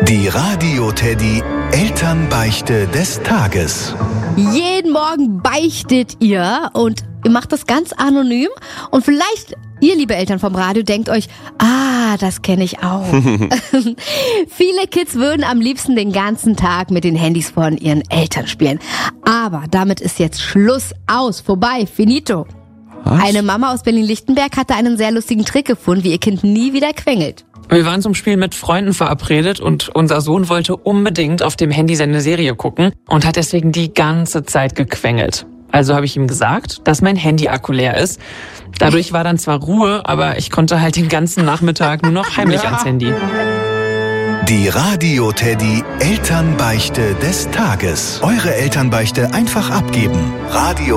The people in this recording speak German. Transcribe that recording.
Die Radio Teddy Elternbeichte des Tages. Jeden Morgen beichtet ihr und ihr macht das ganz anonym. Und vielleicht, ihr liebe Eltern vom Radio, denkt euch, das kenne ich auch. Viele Kids würden am liebsten den ganzen Tag mit den Handys von ihren Eltern spielen. Aber damit ist jetzt Schluss, aus, vorbei, finito. Was? Eine Mama aus Berlin-Lichtenberg hatte einen sehr lustigen Trick gefunden, wie ihr Kind nie wieder quengelt. Wir waren zum Spiel mit Freunden verabredet und unser Sohn wollte unbedingt auf dem Handy seine Serie gucken und hat deswegen die ganze Zeit gequengelt. Also habe ich ihm gesagt, dass mein Handy-Akku leer ist. Dadurch war dann zwar Ruhe, aber ich konnte halt den ganzen Nachmittag nur noch heimlich ans Handy. Die Radio Teddy Elternbeichte des Tages. Eure Elternbeichte einfach abgeben. Radio